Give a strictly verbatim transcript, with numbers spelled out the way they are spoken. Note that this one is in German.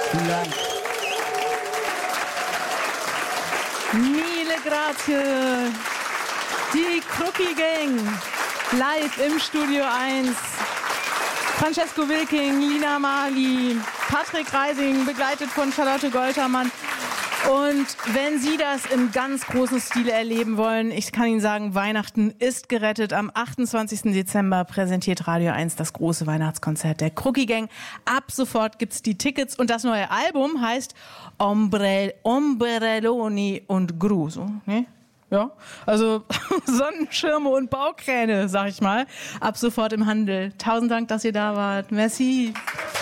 Vielen Dank. Mille grazie. Die Crookie Gang. Live im Studio eins. Francesco Wilking, Lina Mali, Patrick Reising, begleitet von Charlotte Goltermann. Und wenn Sie das im ganz großen Stile erleben wollen, ich kann Ihnen sagen, Weihnachten ist gerettet. Am achtundzwanzigsten Dezember präsentiert Radio eins das große Weihnachtskonzert der Crookie Gang. Ab sofort gibt's die Tickets und das neue Album heißt Ombre, Ombrelloni und Gruso. Ne? Ja, also Sonnenschirme und Baukräne, sag ich mal. Ab sofort im Handel. Tausend Dank, dass ihr da wart. Merci.